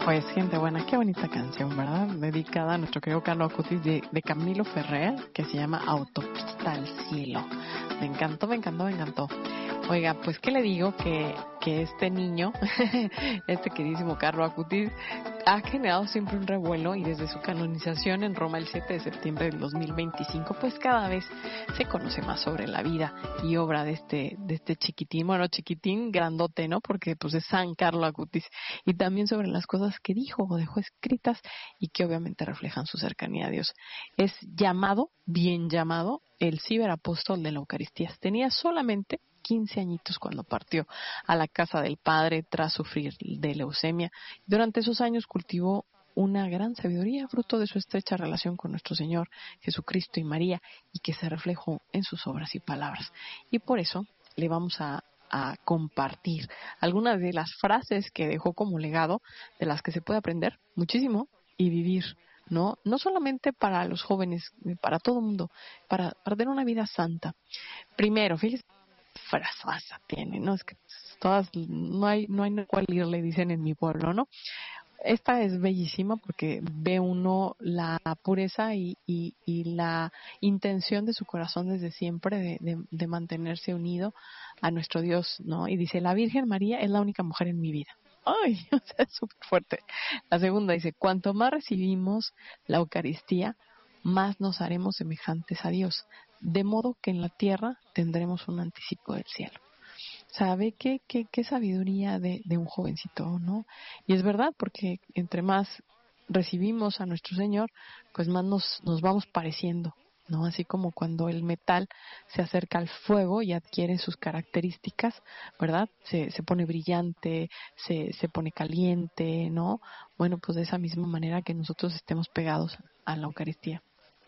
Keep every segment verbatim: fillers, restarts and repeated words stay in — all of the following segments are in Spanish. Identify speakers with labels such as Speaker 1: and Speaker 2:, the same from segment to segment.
Speaker 1: Pues gente buena, qué bonita canción, ¿verdad? Dedicada a nuestro querido Carlo Acutis de, de Camilo Ferrer, que se llama Autopista al Cielo. Me encantó, me encantó, me encantó. Oiga, pues qué le digo que, que este niño, este queridísimo Carlo Acutis, ha generado siempre un revuelo, y desde su canonización en Roma el siete de septiembre del dos mil veinticinco, pues cada vez se conoce más sobre la vida y obra de este de este chiquitín, bueno, chiquitín grandote, ¿no? Porque pues es San Carlo Acutis, y también sobre las cosas que dijo o dejó escritas y que obviamente reflejan su cercanía a Dios. Es llamado, bien llamado, el ciberapóstol de la Eucaristía. Tenía solamente quince añitos cuando partió a la casa del Padre tras sufrir de leucemia. Durante esos años cultivó una gran sabiduría, fruto de su estrecha relación con nuestro Señor Jesucristo y María, y que se reflejó en sus obras y palabras. Y por eso le vamos a, a compartir algunas de las frases que dejó como legado, de las que se puede aprender muchísimo y vivir, ¿no? No solamente para los jóvenes, para todo el mundo, para, para tener una vida santa. Primero, fíjese, frasasa tiene, ¿no? Es que todas, no hay, no hay a cuál ir, le dicen en mi pueblo, ¿no? Esta es bellísima porque ve uno la pureza y, y, y la intención de su corazón desde siempre de, de, de mantenerse unido a nuestro Dios, ¿no? Y dice, la Virgen María es la única mujer en mi vida. Ay, o sea, es súper fuerte. La segunda dice, cuanto más recibimos la Eucaristía, más nos haremos semejantes a Dios, de modo que en la tierra tendremos un anticipo del cielo. ¿Sabe qué, qué, qué sabiduría de, de un jovencito, ¿no? Y es verdad, porque entre más recibimos a nuestro Señor, pues más nos, nos vamos pareciendo, ¿no? Así como cuando el metal se acerca al fuego y adquiere sus características, ¿verdad? Se, se pone brillante, se, se pone caliente, ¿no? Bueno, pues de esa misma manera que nosotros estemos pegados a la Eucaristía.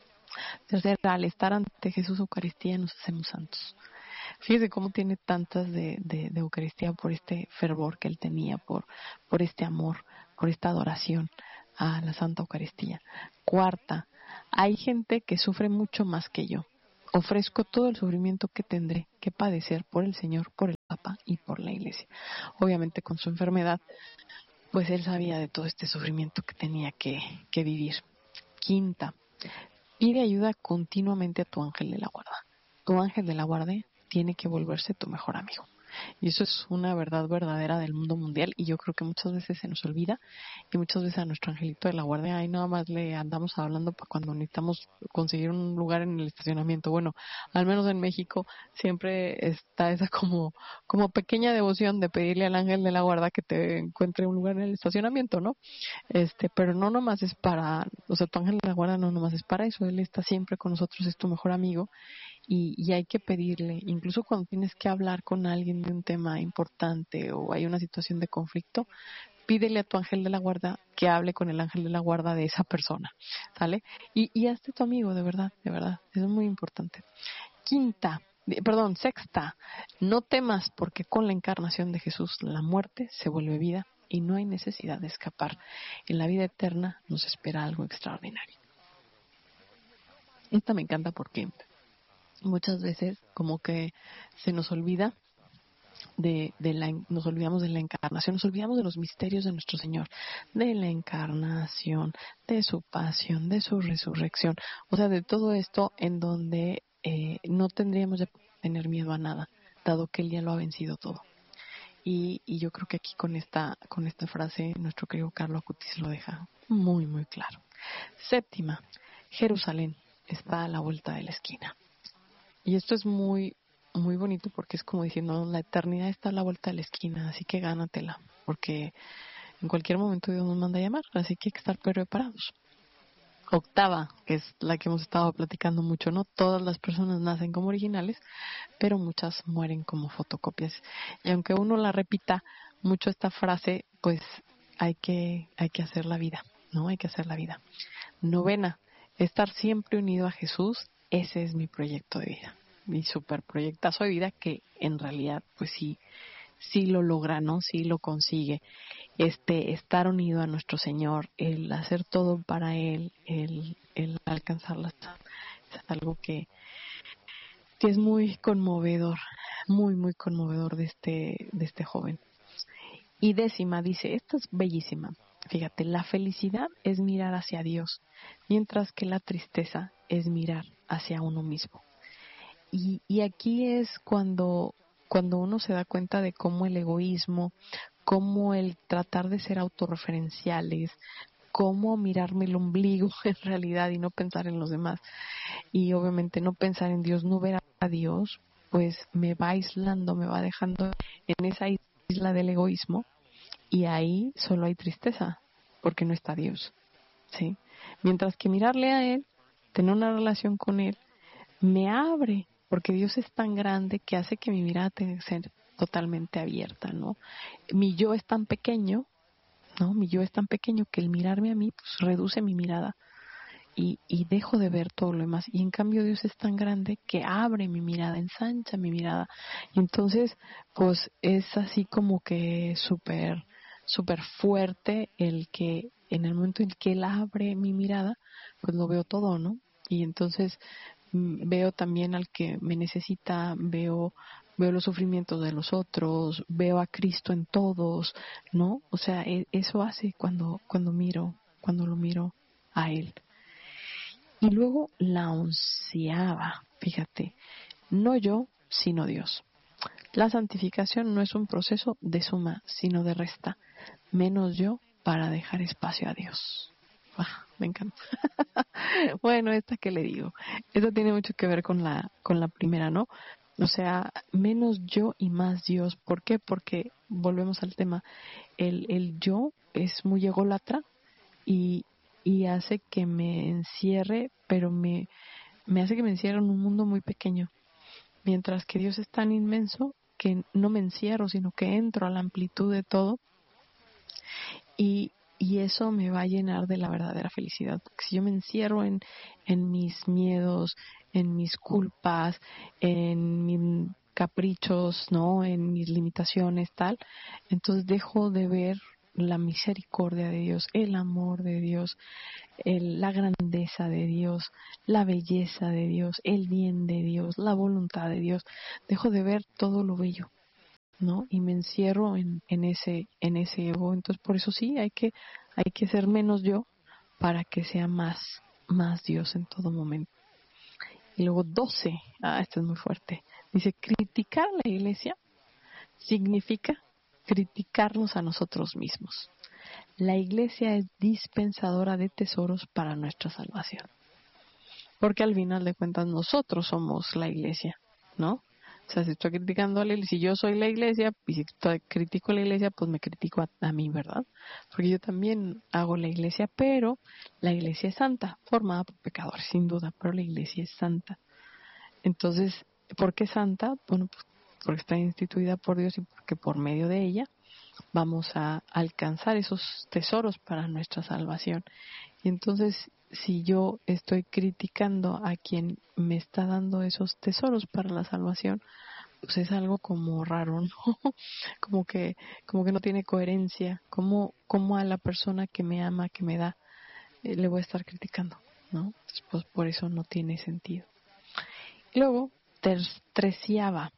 Speaker 1: Tercera, al estar ante Jesús Eucaristía nos hacemos santos. Fíjese cómo tiene tantas de, de, de Eucaristía por este fervor que él tenía, por, por este amor, por esta adoración a la Santa Eucaristía. Cuarta, hay gente que sufre mucho más que yo. Ofrezco todo el sufrimiento que tendré que padecer por el Señor, por el Papa y por la Iglesia. Obviamente con su enfermedad, pues él sabía de todo este sufrimiento que tenía que, que vivir. Quinta, pide ayuda continuamente a tu ángel de la guarda. Tu ángel de la guarda tiene que volverse tu mejor amigo. Y eso es una verdad verdadera del mundo mundial, y yo creo que muchas veces se nos olvida, y muchas veces a nuestro angelito de la guardia ahí nada más le andamos hablando para cuando necesitamos conseguir un lugar en el estacionamiento. Bueno, al menos en México siempre está esa como como pequeña devoción de pedirle al ángel de la guarda que te encuentre un lugar en el estacionamiento, ¿no? Este, pero no nomás es para, o sea, tu ángel de la guarda no nomás es para eso, él está siempre con nosotros, es tu mejor amigo. Y, y hay que pedirle, incluso cuando tienes que hablar con alguien de un tema importante o hay una situación de conflicto, pídele a tu ángel de la guarda que hable con el ángel de la guarda de esa persona, ¿sale? Y, y hazte tu amigo, de verdad, de verdad, eso es muy importante. Quinta, perdón, sexta, no temas, porque con la encarnación de Jesús la muerte se vuelve vida y no hay necesidad de escapar. En la vida eterna nos espera algo extraordinario. Esta me encanta porque muchas veces como que se nos olvida de, de la, nos olvidamos de la encarnación, nos olvidamos de los misterios de nuestro Señor, de la encarnación, de su pasión, de su resurrección, o sea, de todo esto en donde eh, no tendríamos de tener miedo a nada, dado que Él ya lo ha vencido todo. Y, y yo creo que aquí con esta, con esta frase nuestro querido Carlo Acutis lo deja muy, muy claro. Séptima, Jerusalén está a la vuelta de la esquina. Y esto es muy, muy bonito porque es como diciendo, la eternidad está a la vuelta de la esquina, así que gánatela, porque en cualquier momento Dios nos manda a llamar, así que hay que estar preparados. Octava, que es la que hemos estado platicando mucho, ¿no? Todas las personas nacen como originales, pero muchas mueren como fotocopias. Y aunque uno la repita mucho esta frase, pues hay que, hay que hacer la vida, ¿no? Hay que hacer la vida. Novena, estar siempre unido a Jesús, ese es mi proyecto de vida, mi super proyectazo de vida, que en realidad pues sí, sí lo logra, ¿no? Sí lo consigue. Este, estar unido a nuestro Señor, el hacer todo para Él, el, el alcanzar la santa, es algo que, que es muy conmovedor, muy, muy conmovedor de este, de este joven. Y décima dice, esta es bellísima, Fíjate, la felicidad es mirar hacia Dios, mientras que la tristeza es mirar hacia uno mismo. Y, y aquí es cuando, cuando uno se da cuenta de cómo el egoísmo, cómo el tratar de ser autorreferenciales, cómo mirarme el ombligo en realidad y no pensar en los demás. Y obviamente no pensar en Dios, no ver a Dios, pues me va aislando, me va dejando en esa isla del egoísmo, y ahí solo hay tristeza, porque no está Dios, ¿sí? Mientras que mirarle a Él, tener una relación con Él, me abre, porque Dios es tan grande que hace que mi mirada tenga que ser totalmente abierta, ¿no? Mi yo es tan pequeño, ¿no? Mi yo es tan pequeño que el mirarme a mí, pues reduce mi mirada y, y dejo de ver todo lo demás. Y en cambio Dios es tan grande que abre mi mirada, ensancha mi mirada. Y entonces, pues es así como que súper, súper fuerte el que en el momento en que Él abre mi mirada, pues lo veo todo, ¿no? Y entonces veo también al que me necesita, veo veo los sufrimientos de los otros, veo a Cristo en todos, ¿no? O sea, eso hace cuando cuando miro, cuando lo miro a Él. Y luego la onceava, fíjate, no yo, sino Dios. La santificación no es un proceso de suma, sino de resta, menos yo para dejar espacio a Dios. Ah, me encanta. Bueno, esta que le digo, esta tiene mucho que ver con la con la primera, ¿no? O sea, menos yo y más Dios. ¿Por qué? Porque volvemos al tema. El el yo es muy ególatra y y hace que me encierre, pero me me hace que me encierre en un mundo muy pequeño. Mientras que Dios es tan inmenso que no me encierro, sino que entro a la amplitud de todo. Y Y eso me va a llenar de la verdadera felicidad. Porque si yo me encierro en, en mis miedos, en mis culpas, en mis caprichos, ¿no? En mis limitaciones, tal, entonces dejo de ver la misericordia de Dios, el amor de Dios, el, la grandeza de Dios, la belleza de Dios, el bien de Dios, la voluntad de Dios. Dejo de ver todo lo bello, ¿no? Y me encierro en, en ese en ese ego. Entonces por eso sí hay que hay que ser menos yo para que sea más más Dios en todo momento. Y luego doce, ah, esto es muy fuerte. Dice, criticar a la iglesia significa criticarnos a nosotros mismos. La iglesia es dispensadora de tesoros para nuestra salvación. Porque al final de cuentas nosotros somos la iglesia, ¿no? O sea, si estoy criticando a la iglesia, si yo soy la iglesia, y si estoy, critico a la iglesia, pues me critico a, a mí, ¿verdad? Porque yo también hago la iglesia, pero la iglesia es santa, formada por pecadores, sin duda, pero la iglesia es santa. Entonces, ¿por qué santa? Bueno, pues porque está instituida por Dios y porque por medio de ella vamos a alcanzar esos tesoros para nuestra salvación. Y entonces, si yo estoy criticando a quien me está dando esos tesoros para la salvación, pues es algo como raro, ¿no? Como que, como que no tiene coherencia. Como, como a la persona que me ama, que me da, eh, le voy a estar criticando, ¿no? Entonces, pues por eso no tiene sentido. Luego, ter- treceava,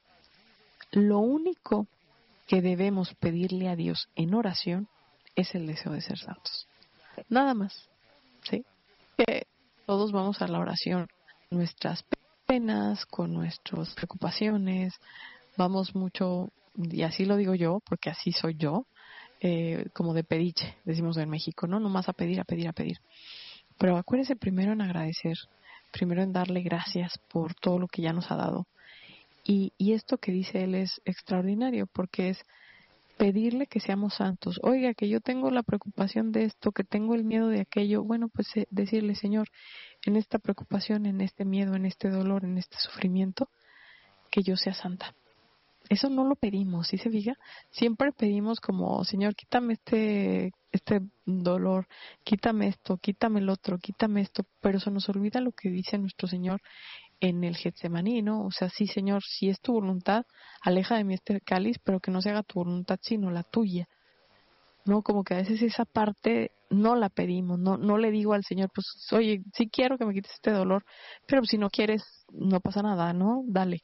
Speaker 1: lo único que debemos pedirle a Dios en oración es el deseo de ser santos. Nada más, ¿sí? Que todos vamos a la oración, nuestras penas, con nuestras preocupaciones, vamos mucho, y así lo digo yo, porque así soy yo, eh, como de pediche, decimos en México, ¿no? Nomás a pedir, a pedir, a pedir. Pero acuérdese primero en agradecer, primero en darle gracias por todo lo que ya nos ha dado. Y, y esto que dice él es extraordinario, porque es pedirle que seamos santos. Oiga, que yo tengo la preocupación de esto, que tengo el miedo de aquello. Bueno, pues eh, decirle, Señor, en esta preocupación, en este miedo, en este dolor, en este sufrimiento, que yo sea santa. Eso no lo pedimos, ¿sí se fija? Siempre pedimos como, Señor, quítame este este dolor, quítame esto, quítame el otro, quítame esto, pero se nos olvida lo que dice nuestro Señor en el Getsemaní, ¿no? O sea, sí, Señor, si es tu voluntad, aleja de mí este cáliz, pero que no se haga tu voluntad, sino la tuya. No, como que a veces esa parte no la pedimos, no no le digo al Señor, pues, oye, sí quiero que me quites este dolor, pero si no quieres, no pasa nada, ¿no? Dale.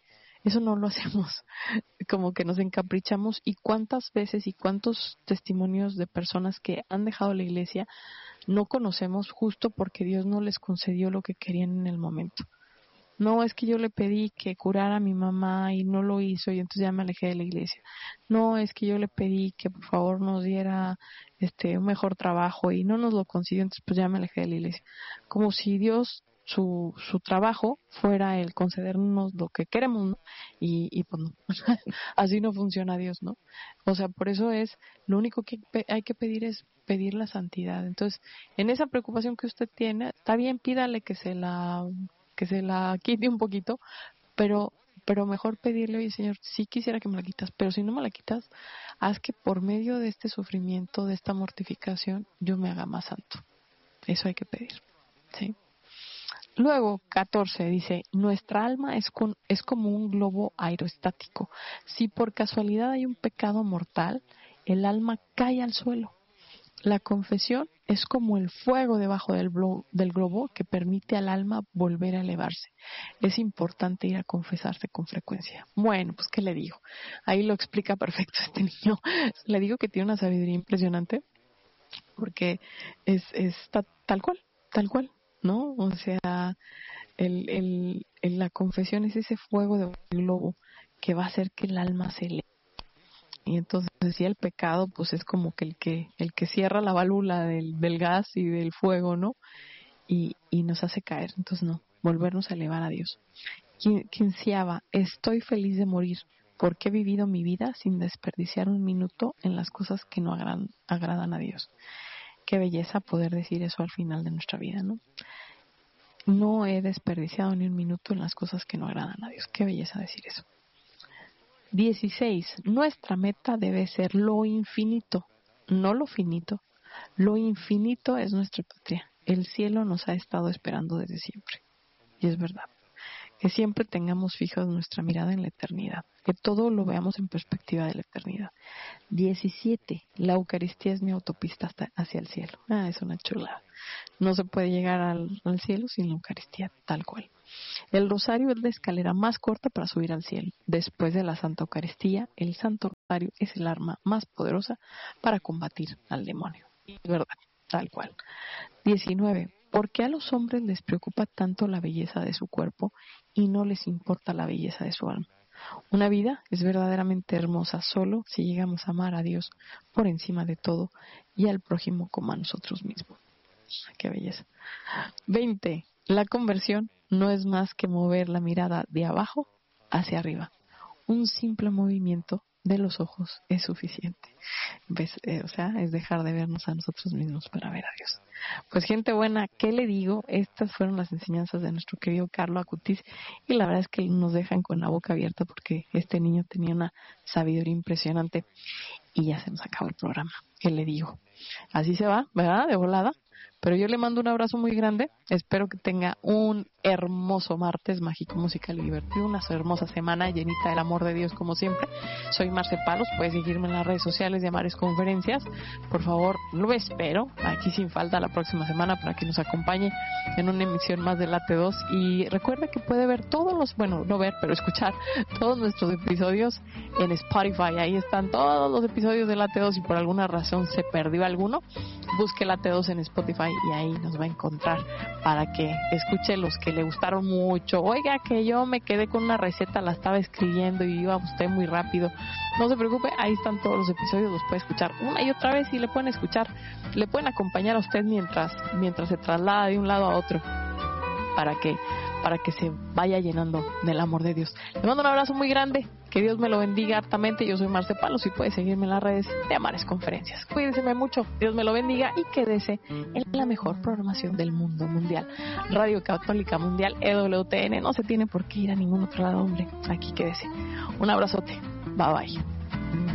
Speaker 1: Eso no lo hacemos, como que nos encaprichamos. Y cuántas veces y cuántos testimonios de personas que han dejado la iglesia no conocemos justo porque Dios no les concedió lo que querían en el momento. No, es que yo le pedí que curara a mi mamá y no lo hizo y entonces ya me alejé de la iglesia. No, es que yo le pedí que por favor nos diera este un mejor trabajo y no nos lo consiguió, entonces pues ya me alejé de la iglesia. Como si Dios, su su trabajo fuera el concedernos lo que queremos, ¿no? Y, y pues no, así no funciona Dios, ¿no? O sea, por eso es, lo único que hay que pedir es pedir la santidad. Entonces, en esa preocupación que usted tiene, está bien, pídale que se la que se la quite un poquito, pero pero mejor pedirle, oye Señor, sí quisiera que me la quitas, pero si no me la quitas, haz que por medio de este sufrimiento, de esta mortificación, yo me haga más santo. Eso hay que pedir, ¿sí? Luego, catorce, dice, nuestra alma es, con, es como un globo aerostático. Si por casualidad hay un pecado mortal, el alma cae al suelo. La confesión es como el fuego debajo del, blo- del globo que permite al alma volver a elevarse. Es importante ir a confesarse con frecuencia. Bueno, pues ¿qué le digo? Ahí lo explica perfecto este niño. Le digo que tiene una sabiduría impresionante porque es, es ta- tal cual, tal cual, ¿no? O sea, el, el, el- la confesión es ese fuego debajo del globo que va a hacer que el alma se eleve. Y entonces decía el pecado, pues es como que el que el que cierra la válvula del, del gas y del fuego, ¿no? Y, y nos hace caer. Entonces no, volvernos a elevar a Dios. Quin- Quinceava, estoy feliz de morir porque he vivido mi vida sin desperdiciar un minuto en las cosas que no agradan, agradan a Dios. Qué belleza poder decir eso al final de nuestra vida, ¿no? No he desperdiciado ni un minuto en las cosas que no agradan a Dios. Qué belleza decir eso. dieciséis. Nuestra meta debe ser lo infinito, no lo finito. Lo infinito es nuestra patria. El cielo nos ha estado esperando desde siempre. Y es verdad. Que siempre tengamos fijos nuestra mirada en la eternidad. Que todo lo veamos en perspectiva de la eternidad. diecisiete. La Eucaristía es mi autopista hasta hacia el cielo. Ah, es una chulada. No se puede llegar al, al cielo sin la Eucaristía, tal cual. El rosario es la escalera más corta para subir al cielo. Después de la Santa Eucaristía, el Santo Rosario es el arma más poderosa para combatir al demonio. Es verdad, tal cual. diecinueve. ¿Por qué a los hombres les preocupa tanto la belleza de su cuerpo y no les importa la belleza de su alma? Una vida es verdaderamente hermosa solo si llegamos a amar a Dios por encima de todo y al prójimo como a nosotros mismos. Qué belleza. veinte. La conversión no es más que mover la mirada de abajo hacia arriba. Un simple movimiento de los ojos es suficiente. ¿Ves? Eh, o sea, es dejar de vernos a nosotros mismos para ver a Dios. Pues gente buena, ¿qué le digo? Estas fueron las enseñanzas de nuestro querido Carlo Acutis y la verdad es que nos dejan con la boca abierta porque este niño tenía una sabiduría impresionante y ya se nos acabó el programa. ¿Qué le digo? Así se va, ¿verdad? De volada. Pero yo le mando un abrazo muy grande. Espero que tenga un hermoso martes mágico, musical y divertido. Una hermosa semana llenita del amor de Dios como siempre. Soy Marce Palos. Puedes seguirme en las redes sociales de Amares Conferencias. Por favor, lo espero aquí sin falta la próxima semana para que nos acompañe en una emisión más de Late dos. Y recuerda que puede ver todos los, bueno, no ver, pero escuchar todos nuestros episodios en Spotify. Ahí están todos los episodios de Late dos y por alguna razón se perdió alguno, busque Late dos en Spotify y ahí nos va a encontrar para que escuche los que le gustaron mucho. Oiga, que yo me quedé con una receta, la estaba escribiendo y iba usted muy rápido. No se preocupe, ahí están todos los episodios, los puede escuchar una y otra vez y le pueden escuchar, le pueden acompañar a usted mientras mientras se traslada de un lado a otro para que para que se vaya llenando del amor de Dios. Le mando un abrazo muy grande, que Dios me lo bendiga hartamente. Yo soy Marce Palos y puede seguirme en las redes de Amares Conferencias. Cuídense mucho, Dios me lo bendiga y quédese en la mejor programación del mundo mundial. Radio Católica Mundial E W T N, no se tiene por qué ir a ningún otro lado, hombre. Aquí quédese. Un abrazote, bye bye.